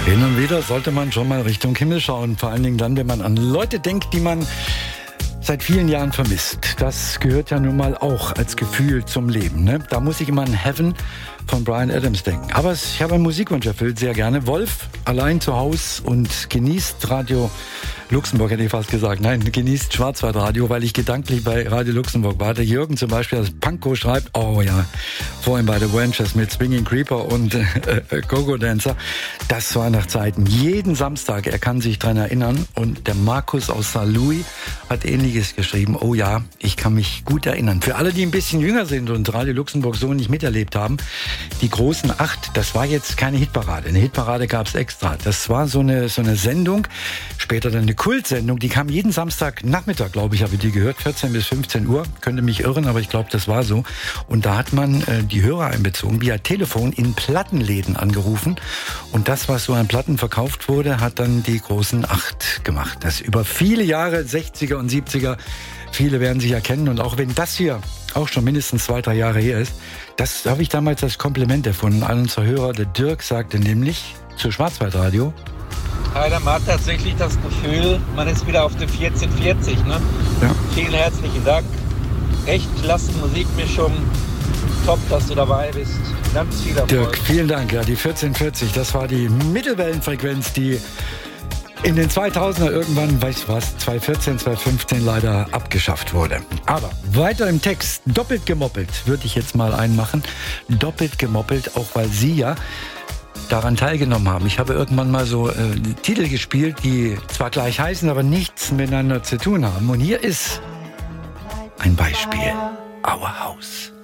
Hin und wieder sollte man schon mal Richtung Himmel schauen, vor allen Dingen dann, wenn man an Leute denkt, die man seit vielen Jahren vermisst. Das gehört ja nun mal auch als Gefühl zum Leben, ne? Da muss ich immer an Heaven von Bryan Adams denken. Aber ich habe einen Musikwunsch erfüllt, sehr gerne. Wolf, allein zu Hause und genießt Radio Luxemburg, hätte ich fast gesagt. Nein, genießt Schwarzwaldradio, weil ich gedanklich bei Radio Luxemburg war. Der Jürgen zum Beispiel, das Pankow schreibt, oh ja, vorhin bei The Wenches mit Swinging Creeper und Go-Go Dancer. Das war nach Zeiten. Jeden Samstag, er kann sich dran erinnern. Und der Markus aus St. Louis hat Ähnliches geschrieben. Oh ja, ich kann mich gut erinnern. Für alle, die ein bisschen jünger sind und Radio Luxemburg so nicht miterlebt haben, die großen 8, das war jetzt keine Hitparade. Eine Hitparade gab es extra. Das war so eine Sendung, später dann eine Kultsendung, die kam jeden Samstagnachmittag, glaube ich, habe ich die gehört, 14 bis 15 Uhr. Könnte mich irren, aber ich glaube, das war so. Und da hat man die Hörer einbezogen, via Telefon in Plattenläden angerufen. Und das, was so an Platten verkauft wurde, hat dann die großen 8 gemacht. Das über viele Jahre, 60er und 70er, viele werden sich erkennen. Und auch wenn das hier auch schon mindestens 2-3 Jahre her ist, das habe ich damals als Kompliment erfunden an unsere Hörer. Der Dirk sagte nämlich zu Schwarzwaldradio: Man hat tatsächlich das Gefühl, man ist wieder auf dem 1440, ne? Ja. Vielen herzlichen Dank. Echt klasse Musikmischung. Top, dass du dabei bist. Ganz viel Erfolg. Dirk, vielen Dank. Ja, die 1440, das war die Mittelwellenfrequenz, die in den 2000er irgendwann, weißt du was, 2014, 2015 leider abgeschafft wurde. Aber weiter im Text, doppelt gemoppelt, würde ich jetzt mal einmachen. Doppelt gemoppelt, auch weil Sie ja daran teilgenommen haben. Ich habe irgendwann mal so Titel gespielt, die zwar gleich heißen, aber nichts miteinander zu tun haben. Und hier ist ein Beispiel. Our House.